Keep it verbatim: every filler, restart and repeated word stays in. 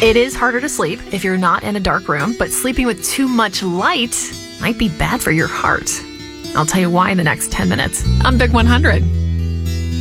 It is harder to sleep if you're not in a dark room, but sleeping with too much light might be bad for your heart. I'll tell you why in the next ten minutes. I'm Big one hundred.